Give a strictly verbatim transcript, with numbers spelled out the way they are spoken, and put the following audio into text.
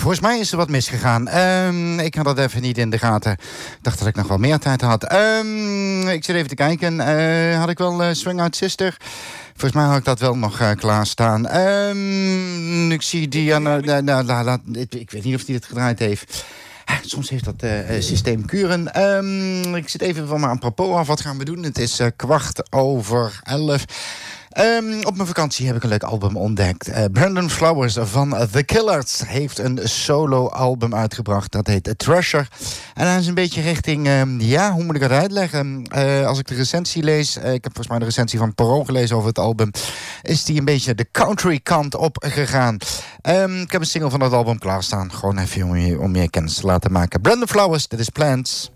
volgens mij is er wat misgegaan. Um, ik had dat even niet in de gaten. Ik dacht dat ik nog wel meer tijd had. Um, ik zit even te kijken. Uh, had ik wel uh, Swing Out Sister? Volgens mij had ik dat wel nog uh, klaarstaan. Um, ik zie die... Uh, nou, nou, nou, ik weet niet of hij het gedraaid heeft. Soms heeft dat uh, systeem kuren. Um, ik zit even van me aan propos af. Wat gaan we doen? Het is uh, kwart over elf. Um, op mijn vakantie heb ik een leuk album ontdekt. Uh, Brandon Flowers van The Killers heeft een solo-album uitgebracht. Dat heet Treasure. En hij is een beetje richting... Uh, ja, hoe moet ik het uitleggen? Uh, als ik de recensie lees... Uh, ik heb volgens mij de recensie van Parool gelezen over het album... is die een beetje de country kant op gegaan. Um, ik heb een single van dat album klaarstaan. Gewoon even om je, om je kennis te laten maken. Brandon Flowers, dit is Plants.